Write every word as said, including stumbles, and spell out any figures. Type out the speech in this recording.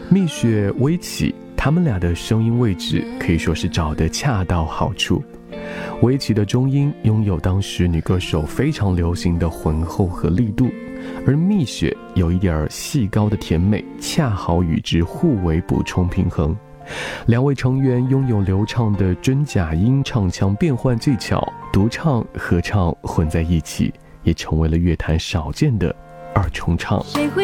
蜜雪、薇琪他们俩的声音位置可以说是找得恰到好处。薇琪的中音拥有当时女歌手非常流行的浑厚和力度，而蜜雪有一点细高的甜美，恰好与之互为补充平衡。两位成员拥有流畅的真假音唱腔变换技巧，独唱合唱混在一起，也成为了乐坛少见的二重唱。 谁会